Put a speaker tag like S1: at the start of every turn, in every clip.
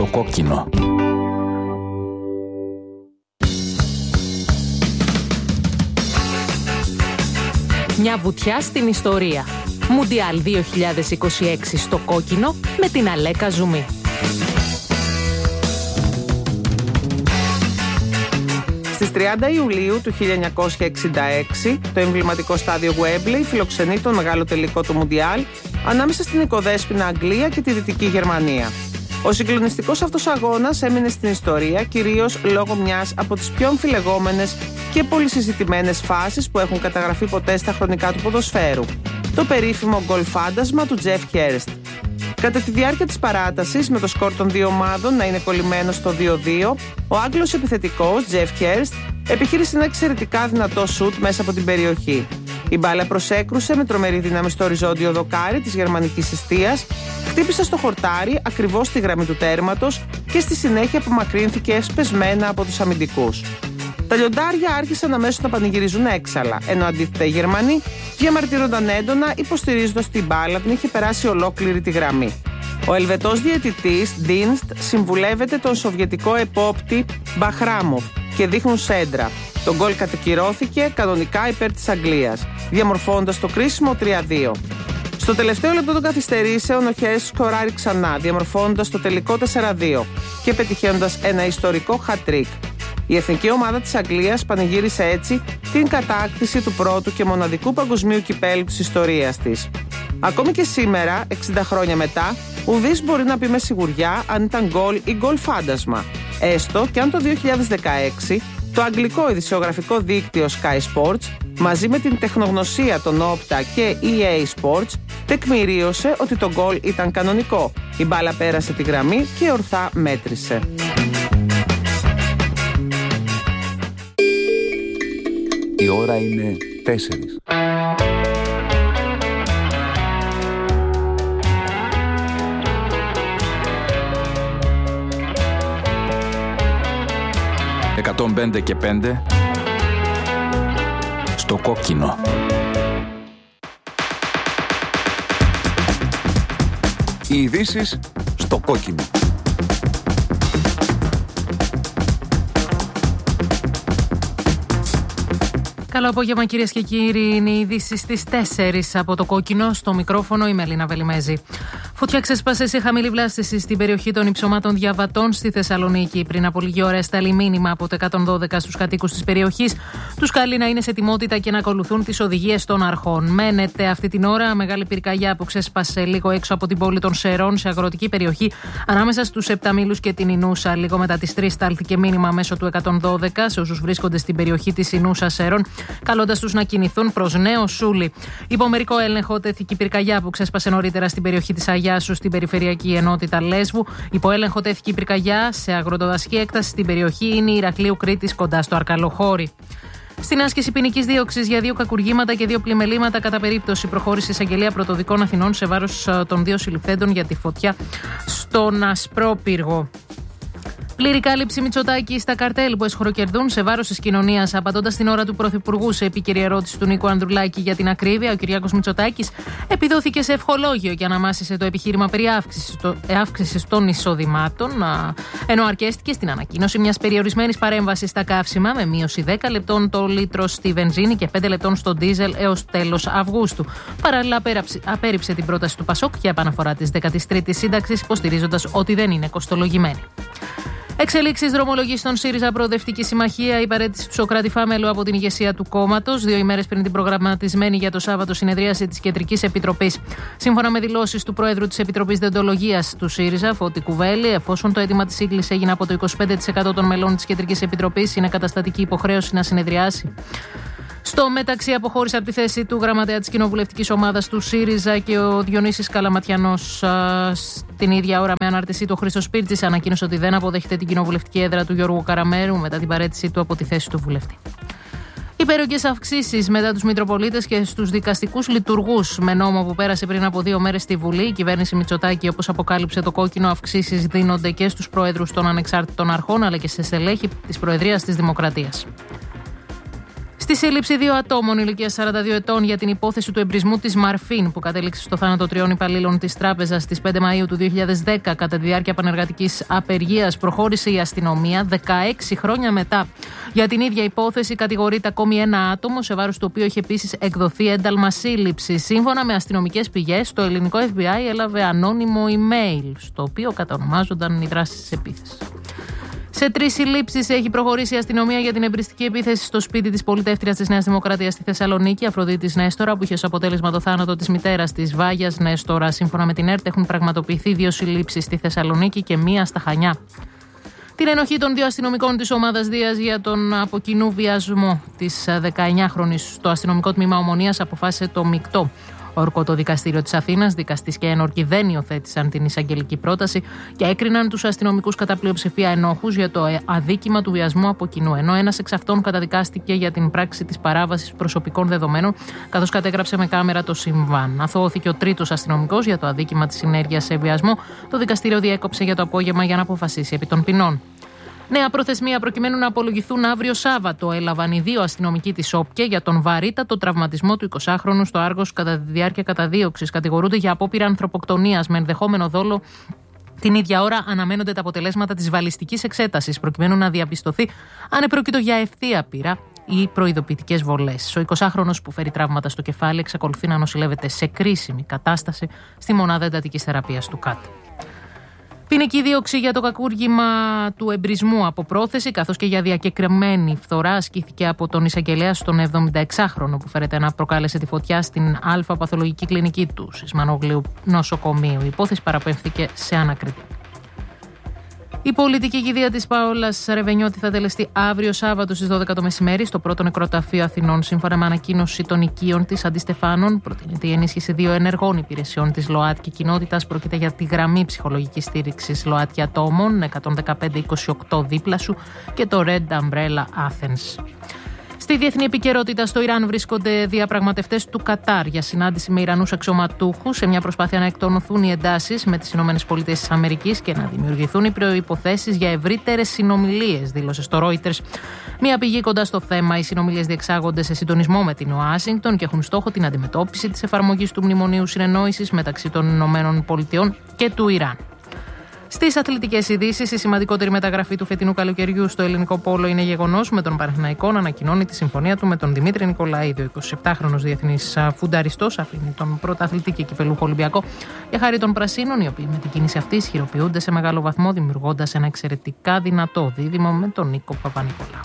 S1: κόκκινο.
S2: Μια βουτιά στην ιστορία. Μουντιάλ 2026 στο κόκκινο με την Αλέκα Ζουμί.
S3: Στις 30 Ιουλίου του 1966, το εμβληματικό στάδιο Wembley φιλοξενεί τον μεγάλο τελικό του Μουντιάλ ανάμεσα στην οικοδέσποινα Αγγλία και τη Δυτική Γερμανία. Ο συγκλονιστικός αυτός αγώνας έμεινε στην ιστορία κυρίως λόγω μιας από τις πιο αμφιλεγόμενες και πολυσυζητημένες φάσεις που έχουν καταγραφεί ποτέ στα χρονικά του ποδοσφαίρου. Το περίφημο γκολ φάντασμα του Τζεφ Χέρστ. Κατά τη διάρκεια της παράτασης, με το σκορ των δύο ομάδων να είναι κολλημένο στο 2-2, ο Άγγλος επιθετικός Τζεφ Χέρστ επιχείρησε ένα εξαιρετικά δυνατό σουτ μέσα από την περιοχή. Η μπάλα προσέκρουσε με τρομερή δύναμη στο οριζόντιο δοκάρι της γερμανικής εστίας, χτύπησε στο χορτάρι ακριβώς στη γραμμή του τέρματος και στη συνέχεια απομακρύνθηκε εσπεσμένα από τους αμυντικούς. Τα λιοντάρια άρχισαν αμέσως να πανηγυρίζουν έξαλα, ενώ αντίθετα οι Γερμανοί διαμαρτύρονταν έντονα υποστηρίζοντας την μπάλα την είχε περάσει ολόκληρη τη γραμμή. Ο Ελβετός διαιτητής Dienst συμβουλεύεται τον σοβιετικό επόπτη Μπαχράμοφ και δείχνουν σέντρα. Το γκολ κατακυρώθηκε κανονικά υπέρ της Αγγλίας, διαμορφώνοντας το κρίσιμο 3-2. Στο τελευταίο λεπτό των καθυστερήσεων, ο Χέρστ σκοράρει ξανά, διαμορφώνοντας το τελικό 4-2 και πετυχαίνοντας ένα ιστορικό hat-trick. Η εθνική ομάδα της Αγγλίας πανηγύρισε έτσι την κατάκτηση του πρώτου και μοναδικού παγκοσμίου κυπέλλου της ιστορίας της. Ακόμη και σήμερα, 60 χρόνια μετά, ουδής μπορεί να πει με σιγουριά αν ήταν γκολ ή γκολ φάντασμα. Έστω και αν το 2016 το αγγλικό ειδησιογραφικό δίκτυο Sky Sports μαζί με την τεχνογνωσία των Opta και EA Sports τεκμηρίωσε ότι το γκολ ήταν κανονικό. Η μπάλα πέρασε τη γραμμή και ορθά μέτρησε.
S1: Η ώρα είναι 4. «105 και 5» στο κόκκινο.
S4: Οι ειδήσεις στο κόκκινο.
S2: Καλό απόγευμα κυρίες και κύριοι, είναι οι ειδήσεις στις 4 από το κόκκινο, στο μικρόφωνο η Μελίνα Βελιμέζη. Φωτιά ξέσπασε σε χαμηλή βλάστηση στην περιοχή των υψωμάτων Διαβατών στη Θεσσαλονίκη. Πριν από λίγη ώρα έσταλει μήνυμα από το 112 στους κατοίκους της περιοχής. Τους καλεί να είναι σε ετοιμότητα και να ακολουθούν τις οδηγίες των αρχών. Μένεται αυτή την ώρα μεγάλη πυρκαγιά που ξέσπασε λίγο έξω από την πόλη των Σερών, σε αγροτική περιοχή, ανάμεσα στους Επταμήλους και την Ινούσα. Λίγο μετά τις 3 στάλθηκε μήνυμα μέσω του 112 σε όσους βρίσκονται στην περιοχή της Ινούσα Σερών, καλώντας τους να κινηθούν προς Νέο Σούλι. Υπό μερικό έλεγχο τέθηκε η πυρκαγιά που ξέσπασε νωρίτερα στην περιοχή της Αγιάσου, στην περιφερειακή ενότητα Λέσβου. Υπό έλεγχο τέθηκε η πυρκαγιά σε αγροτοδασική έκταση στην περιοχή είναι η Ηρακλείου Κρήτης, κοντά στο Αρκαλοχώρι. Στην άσκηση ποινικής δίωξης για 2 κακουργήματα και 2 πλημελήματα κατά περίπτωση προχώρησε η Εισαγγελία Πρωτοδικών Αθηνών σε βάρος των 2 συλληφθέντων για τη φωτιά στον Ασπρόπυργο. Πλήρη κάλυψη Μητσοτάκη στα καρτέλ που εσχροκερδούν σε βάρος της κοινωνίας. Απαντώντας την ώρα του Πρωθυπουργού σε επίκαιρη ερώτηση του Νίκου Ανδρουλάκη για την ακρίβεια, ο Κυριάκος Μητσοτάκης επιδόθηκε σε ευχολόγιο και αναμάσισε το επιχείρημα περί αύξησης των εισοδημάτων, ενώ αρκέστηκε στην ανακοίνωση μιας περιορισμένης παρέμβασης στα καύσιμα με μείωση 10 λεπτών το λίτρο στη βενζίνη και 5 λεπτών στο ντίζελ έως τέλος Αυγούστου. Παράλληλα, απέρριψε την πρόταση του ΠΑΣΟΚ για επαναφορά της 13ης σύνταξης, υποστηρίζοντας ότι δεν είναι κοστολογημένη. Εξελίξεις δρομολογεί στον ΣΥΡΙΖΑ Προοδευτική Συμμαχία, η παραίτηση του Σωκράτη Φάμελου από την ηγεσία του κόμματος, 2 ημέρες πριν την προγραμματισμένη για το Σάββατο συνεδρίαση της Κεντρικής Επιτροπής. Σύμφωνα με δηλώσεις του Προέδρου της Επιτροπής Δεοντολογίας του ΣΥΡΙΖΑ, Φώτη Κουβέλη, εφόσον το αίτημα της σύγκλησης έγινε από το 25% των μελών της Κεντρικής Επιτροπής, είναι καταστατική υποχρέωση να συνεδριάσει. Στο μεταξύ, αποχώρησε από τη θέση του γραμματέα της κοινοβουλευτικής ομάδας του ΣΥΡΙΖΑ και ο Διονύσης Καλαματιανός. Την ίδια ώρα, με ανάρτησή του, ο Χρήστος Σπίρτζης ανακοίνωσε ότι δεν αποδέχεται την κοινοβουλευτική έδρα του Γιώργου Καραμέρου μετά την παραίτησή του από τη θέση του βουλευτή. Υπέρογγες αυξήσεις μετά τους Μητροπολίτες και στους δικαστικούς λειτουργούς. Με νόμο που πέρασε πριν από 2 μέρες στη Βουλή, η κυβέρνηση Μητσοτάκη, όπως αποκάλυψε το κόκκινο, αυξήσεις δίνονται και στους προέδρους των ανεξάρτητων αρχών αλλά και σε στελέχη της Προεδρίας της Δημοκρατίας. Στη σύλληψη 2 ατόμων ηλικίας 42 ετών για την υπόθεση του εμπρισμού της Μαρφίν, που κατέληξε στο θάνατο 3 υπαλλήλων της τράπεζας στις 5 Μαΐου του 2010 κατά τη διάρκεια πανεργατικής απεργίας, προχώρησε η αστυνομία 16 χρόνια μετά. Για την ίδια υπόθεση κατηγορείται ακόμη ένα άτομο, σε βάρος του οποίου έχει επίσης εκδοθεί ένταλμα σύλληψης. Σύμφωνα με αστυνομικές πηγές, το ελληνικό FBI έλαβε ανώνυμο email, στο οποίο κατανομάζονταν οι δράσεις της επίθεσης. Σε 3 συλλήψεις έχει προχωρήσει η αστυνομία για την εμπριστική επίθεση στο σπίτι της πολιτεύτριας της Νέας Δημοκρατίας στη Θεσσαλονίκη, Αφροδίτης Νέστορα, που είχε ως αποτέλεσμα το θάνατο της μητέρας της, Βάγιας Νέστορα. Σύμφωνα με την ΕΡΤ, έχουν πραγματοποιηθεί 2 συλλήψεις στη Θεσσαλονίκη και 1 στα Χανιά. Την ενοχή των 2 αστυνομικών της ομάδας Δίας για τον από κοινού βιασμό της 19χρονης στο αστυνομικό τμήμα Ομονίας αποφάσισε το μεικτό όρκο το δικαστήριο της Αθήνας. Δικαστής και ένορκοι δεν υιοθέτησαν την εισαγγελική πρόταση και έκριναν τους αστυνομικούς κατά πλειοψηφία ενόχους για το αδίκημα του βιασμού από κοινού. Ενώ ένας εξ αυτών καταδικάστηκε για την πράξη της παράβασης προσωπικών δεδομένων, καθώς κατέγραψε με κάμερα το συμβάν. Αθωώθηκε ο 3ος αστυνομικός για το αδίκημα της συνέργειας σε βιασμό. Το δικαστήριο διέκοψε για το απόγευμα για να αποφασίσει επί των ποινών. Νέα προθεσμία προκειμένου να απολογηθούν αύριο Σάββατο έλαβαν οι 2 αστυνομικοί της ΟΠΚΕ για τον βαρύτατο τραυματισμό του 20χρονου στο Άργος κατά τη διάρκεια καταδίωξης. Κατηγορούνται για απόπειρα ανθρωποκτονίας με ενδεχόμενο δόλο. Την ίδια ώρα αναμένονται τα αποτελέσματα της βαλιστικής εξέτασης προκειμένου να διαπιστωθεί αν επρόκειτο για ευθεία πείρα ή προειδοποιητικές βολές. Ο 20χρονος που φέρει τραύματα στο κεφάλι εξακολουθεί να νοσηλεύεται σε κρίσιμη κατάσταση στη μονάδα εντατικής θεραπείας του ΚΑΤ. Ποινική δίωξη για το κακούργημα του εμπρισμού από πρόθεση, καθώς και για διακεκριμένη φθορά, ασκήθηκε από τον εισαγγελέα στον 76χρονο που φέρεται να προκάλεσε τη φωτιά στην αλφα-παθολογική κλινική του Σισμανόγλιου νοσοκομείου. Η υπόθεση παραπέμφθηκε σε ανακριτή. Η πολιτική κηδεία της Πάολας Ρεβενιώτη θα τελεστεί αύριο Σάββατο στις 12 το μεσημέρι στο πρώτο νεκροταφείο Αθηνών. Σύμφωνα με ανακοίνωση των οικείων της Αντιστεφάνων, προτείνεται η ενίσχυση 2 ενεργών υπηρεσιών της ΛΟΑΤΚΙ κοινότητας. Πρόκειται για τη γραμμή ψυχολογικής στήριξης ΛΟΑΤΚΙ ατόμων 115-28 δίπλα σου και το Red Umbrella Athens. Στη διεθνή επικαιρότητα, στο Ιράν βρίσκονται διαπραγματευτές του Κατάρ για συνάντηση με Ιρανούς αξιωματούχους σε μια προσπάθεια να εκτονωθούν οι εντάσεις με τις ΗΠΑ και να δημιουργηθούν οι προϋποθέσεις για ευρύτερες συνομιλίες, δήλωσε στο Reuters. Μια πηγή κοντά στο θέμα: οι συνομιλίες διεξάγονται σε συντονισμό με την Ουάσιγκτον και έχουν στόχο την αντιμετώπιση της εφαρμογής του Μνημονίου Συνεννόησης μεταξύ των ΗΠΑ και του Ιράν. Στις αθλητικές ειδήσεις, η σημαντικότερη μεταγραφή του φετινού καλοκαιριού στο ελληνικό πόλο είναι γεγονός, με τον Παναθηναϊκό να ανακοινώνει τη συμφωνία του με τον Δημήτρη Νικολαίδη. Ο 27χρονος διεθνής φουνταριστός αφήνει τον πρωταθλητή και κυπελούχο Ολυμπιακό για χάρη των Πρασίνων, οι οποίοι με την κίνηση αυτή ισχυροποιούνται σε μεγάλο βαθμό, δημιουργώντας ένα εξαιρετικά δυνατό δίδυμο με τον Νίκο Παπα-Νικολάου.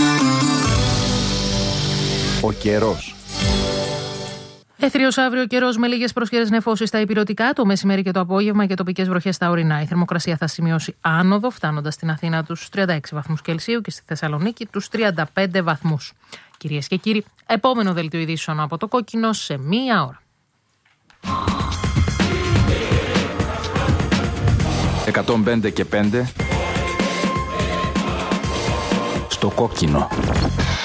S4: Ο καιρός.
S2: Έθριος αύριο καιρός με λίγες πρόσχερες νεφώσεις στα ηπειρωτικά, το μεσημέρι και το απόγευμα και τοπικές βροχές στα ορεινά. Η θερμοκρασία θα σημειώσει άνοδο, φτάνοντας στην Αθήνα τους 36 βαθμούς Κελσίου και στη Θεσσαλονίκη τους 35 βαθμούς. Κυρίες και κύριοι, επόμενο δελτίο ειδήσεων από το Κόκκινο σε 1 ώρα.
S1: 105 και 5 στο Κόκκινο.